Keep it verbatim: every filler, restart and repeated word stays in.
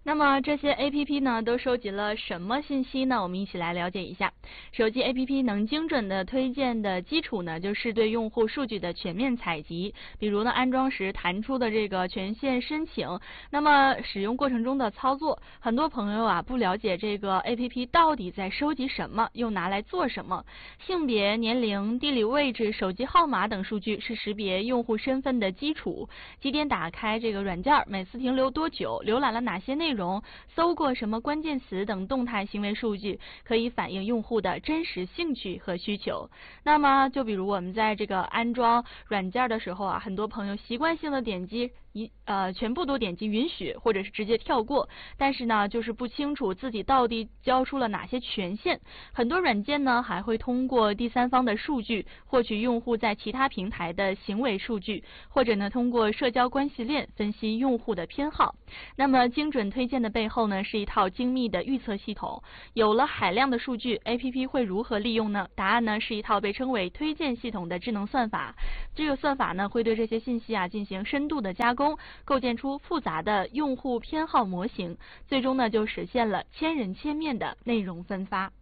那么这些 A P P 呢，都收集了什么信息呢？我们一起来了解一下。手机 A P P 能精准的推荐的基础呢，就是对用户数据的全面采集，比如呢，安装时弹出的这个权限申请。那么使用过程中的操作，很多朋友啊不了解这个 A P P 到底在收集什么，又拿来做什么。性别、年龄、地理位置、手机号码等数据是识别用户身份的基础。几点打开这个软件，每次停留多久，浏览了哪些内容，搜过什么关键词等动态行为数据，可以反映用户的真实兴趣和需求。那么就比如我们在这个安装软件的时候啊，很多朋友习惯性的点击一呃全部都点击允许，或者是直接跳过，但是呢就是不清楚自己到底交出了哪些权限。很多软件呢还会通过第三方的数据获取用户在其他平台的行为数据，或者呢通过社交关系链分析用户的偏好。那么精准推荐的背后呢是一套精密的预测系统。有了海量的数据， A P P 会如何利用呢？答案呢是一套被称为推荐系统的智能算法。这个算法呢会对这些信息啊进行深度的加工，构建出复杂的用户偏好模型，最终呢就实现了千人千面的内容分发。